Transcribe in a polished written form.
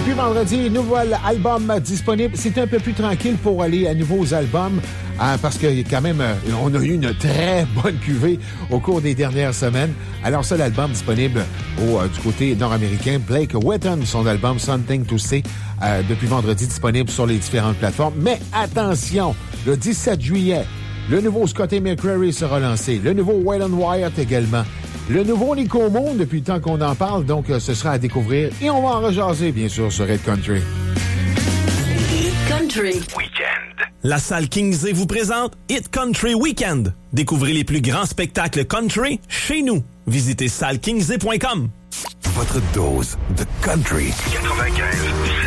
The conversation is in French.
Depuis vendredi, nouvel album disponible. C'est un peu plus tranquille pour aller à nouveaux albums parce que quand même, on a eu une très bonne cuvée au cours des dernières semaines. Alors ça, l'album disponible du côté nord-américain, Blake Wheaton, son album Something to Say, depuis vendredi disponible sur les différentes plateformes. Mais attention, le 17 juillet, le nouveau Scotty McCreery sera lancé. Le nouveau Waylon Wyatt également. Le nouveau Nico Moon, depuis le temps qu'on en parle, donc ce sera à découvrir. Et on va en rejaser, bien sûr, sur Hit Country. Hit Country Weekend. La salle Kingsley vous présente Hit Country Weekend. Découvrez les plus grands spectacles country chez nous. Visitez sallekingsley.com. Votre dose de country. 95.